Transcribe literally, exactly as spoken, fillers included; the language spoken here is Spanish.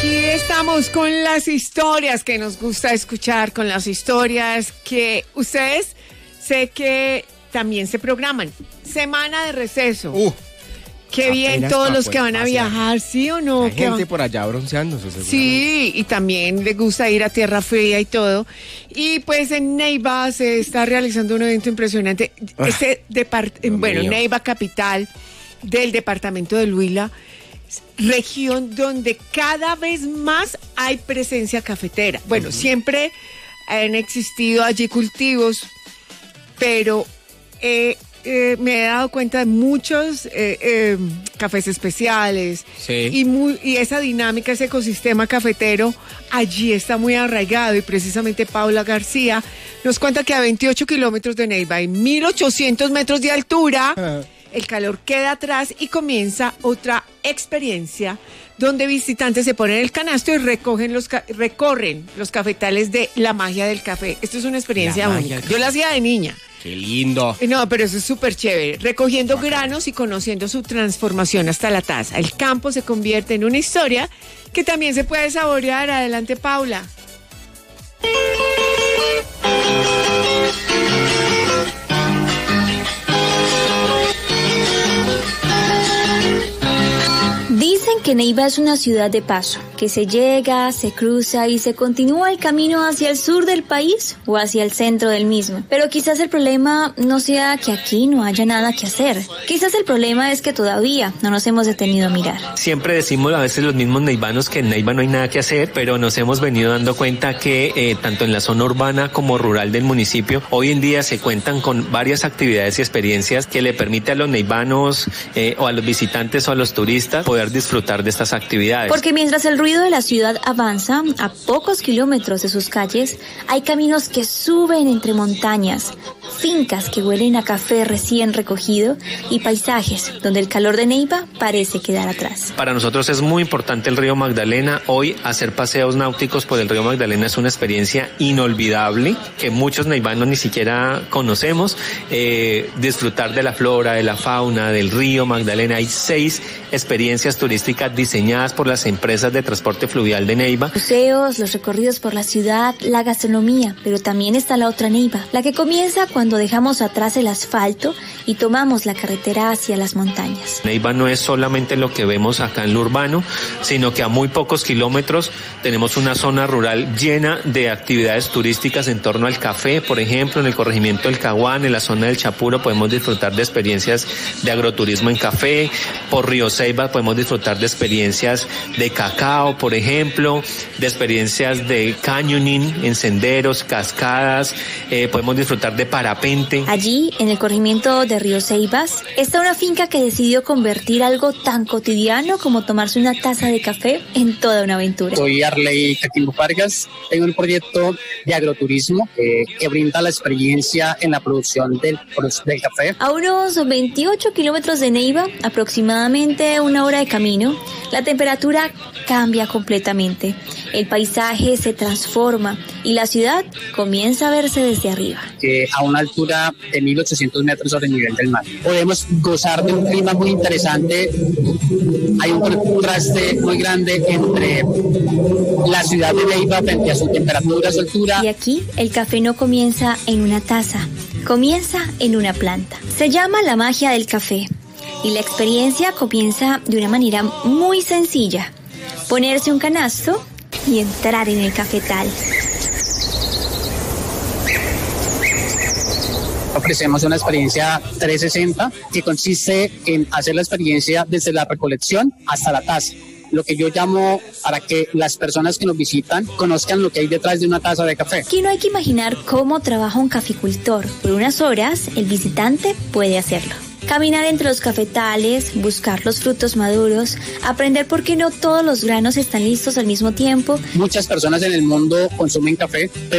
Aquí estamos con las historias que nos gusta escuchar, con las historias que ustedes sé que también se programan. Semana de receso. Uh, Qué bien todos los que van a viajar, ¿sí o no? Hay gente van... por allá bronceándose, seguramente. Sí, y también les gusta ir a tierra fría y todo. Y pues en Neiva se está realizando un evento impresionante. Ah, este depart... Bueno, mío. Neiva, capital del departamento del Huila, región donde cada vez más hay presencia cafetera. Bueno, uh-huh. siempre han existido allí cultivos, pero eh, eh, me he dado cuenta de muchos eh, eh, cafés especiales sí. y, muy, y esa dinámica, ese ecosistema cafetero allí está muy arraigado, y precisamente Paula García nos cuenta que a veintiocho kilómetros de Neiva y mil ochocientos metros de altura uh-huh. el calor queda atrás y comienza otra experiencia donde visitantes se ponen el canasto y recogen los ca- recorren los cafetales de la magia del café. Esto es una experiencia única. Yo la hacía de niña. ¡Qué lindo! No, pero eso es súper chévere. Recogiendo Bacán. granos y conociendo su transformación hasta la taza. El campo se convierte en una historia que también se puede saborear. Adelante, Paula. Dicen que Neiva es una ciudad de paso, que se llega, se cruza y se continúa el camino hacia el sur del país o hacia el centro del mismo. Pero quizás el problema no sea que aquí no haya nada que hacer. Quizás el problema es que todavía no nos hemos detenido a mirar. Siempre decimos a veces los mismos neivanos que en Neiva no hay nada que hacer, pero nos hemos venido dando cuenta que eh, tanto en la zona urbana como rural del municipio, hoy en día se cuentan con varias actividades y experiencias que le permite a los neivanos eh, o a los visitantes o a los turistas poder disfrutar de estas actividades. Porque mientras el ruido de la ciudad avanza, a pocos kilómetros de sus calles, hay caminos que suben entre montañas, fincas que huelen a café recién recogido y paisajes donde el calor de Neiva parece quedar atrás. Para nosotros es muy importante el río Magdalena. Hoy hacer paseos náuticos por el río Magdalena es una experiencia inolvidable que muchos neivanos ni siquiera conocemos. Eh, disfrutar de la flora, de la fauna, del río Magdalena. Hay seis experiencias turísticas diseñadas por las empresas de transporte fluvial de Neiva. Museos, los recorridos por la ciudad, la gastronomía, pero también está la otra Neiva, la que comienza cuando dejamos atrás el asfalto y tomamos la carretera hacia las montañas. Neiva no es solamente lo que vemos acá en lo urbano, sino que a muy pocos kilómetros tenemos una zona rural llena de actividades turísticas en torno al café. Por ejemplo, en el corregimiento del Caguán, en la zona del Chapuro, podemos disfrutar de experiencias de agroturismo en café. Por Río Ceiba podemos disfrutar de experiencias de cacao, por ejemplo, de experiencias de canyoning en senderos, cascadas, eh, podemos disfrutar de parapente. Allí, en el corregimiento de Río Ceibas, está una finca que decidió convertir algo tan cotidiano como tomarse una taza de café en toda una aventura. Soy Arley Caquimbo Vargas, tengo un proyecto de agroturismo eh, que brinda la experiencia en la producción del, del café. A unos veintiocho kilómetros de Neiva, aproximadamente una hora de camino, la temperatura cambia completamente. El paisaje se transforma y la ciudad comienza a verse desde arriba. Que a una altura de mil ochocientos metros sobre el nivel del mar. Podemos gozar de un clima muy interesante. Hay un contraste muy grande entre la ciudad de Neiva frente a su temperatura, su altura. Y aquí el café no comienza en una taza, comienza en una planta. Se llama la magia del café. Y la experiencia comienza de una manera muy sencilla. Ponerse un canasto y entrar en el cafetal. Ofrecemos una experiencia trescientos sesenta que consiste en hacer la experiencia desde la recolección hasta la taza. Lo que yo llamo para que las personas que nos visitan conozcan lo que hay detrás de una taza de café. Aquí no hay que imaginar cómo trabaja un caficultor. Por unas horas, el visitante puede hacerlo. Caminar entre los cafetales, buscar los frutos maduros, aprender por qué no todos los granos están listos al mismo tiempo. Muchas personas en el mundo consumen café, pero